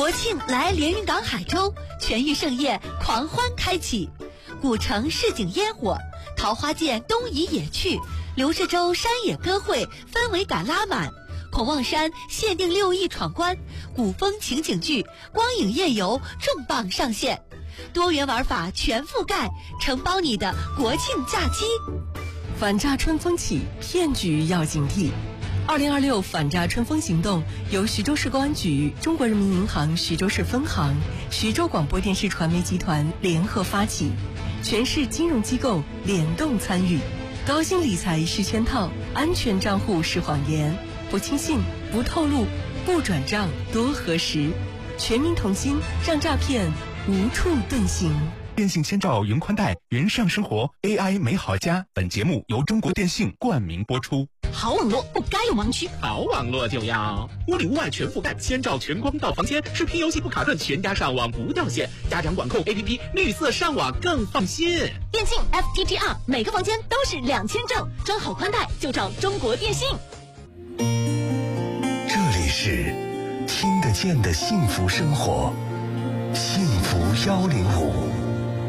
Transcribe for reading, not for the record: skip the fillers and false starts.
国庆来连云港海州，全域盛宴狂欢开启，古城市井烟火，桃花涧东移野趣，刘氏洲山野歌会氛围感拉满，孔望山限定6亿闯关，古风情景剧、光影夜游重磅上线，多元玩法全覆盖，承包你的国庆假期。 反诈春风起，骗局要警惕。2026反诈春风行动由徐州市公安局、中国人民银行徐州市分行、徐州广播电视传媒集团联合发起，全市金融机构联动参与。高薪理财是圈套，安全账户是谎言，不轻信，不透露，不转账，多核实。全民同心，让诈骗无处遁形。 电信千兆云宽带，云上生活 AI 美好家。本节目由中国电信冠名播出。 好网络不该有盲区， 好网络就要屋里屋外全覆盖，千兆全光到房间，视频游戏不卡顿，全家上网不掉线，家长管控 APP 绿色上网更放心。 电信 FTTR 每个房间都是2000兆，装好宽带就找中国电信。 这里是听得见的幸福生活，幸福105。